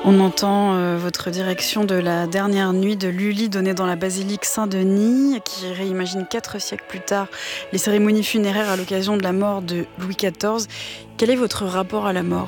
On entend votre direction de la dernière nuit de Lully donnée dans la basilique Saint-Denis, qui réimagine 4 siècles plus tard les cérémonies funéraires à l'occasion de la mort de Louis XIV. Quel est votre rapport à la mort ?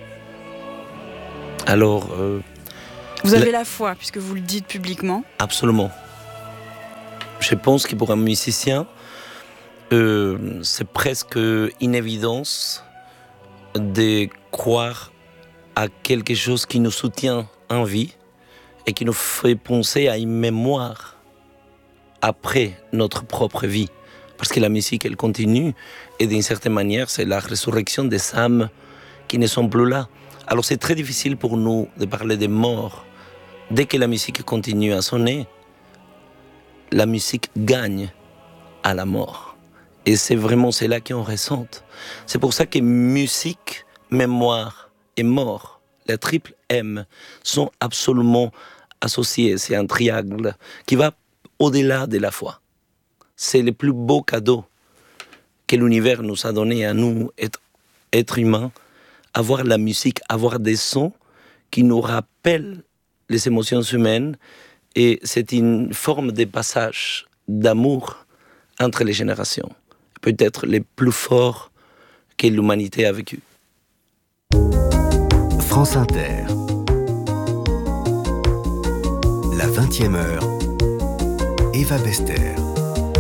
Alors, vous avez la foi, puisque vous le dites publiquement. Absolument. Je pense que pour un musicien, c'est presque une évidence de croire à quelque chose qui nous soutient en vie et qui nous fait penser à une mémoire après notre propre vie. Parce que la musique, elle continue et d'une certaine manière, c'est la résurrection des âmes qui ne sont plus là. Alors c'est très difficile pour nous de parler de mort. Dès que la musique continue à sonner, la musique gagne à la mort. Et c'est vraiment cela qu'on ressent. C'est pour ça que musique, mémoire et mort, la triple M, sont absolument associés. C'est un triangle qui va au-delà de la foi. C'est le plus beau cadeau que l'univers nous a donné à nous, êtres humains, avoir la musique, avoir des sons qui nous rappellent les émotions humaines, et c'est une forme de passage d'amour entre les générations, peut-être les plus forts que l'humanité a vécu. France Inter, la 20e heure, Eva Bester.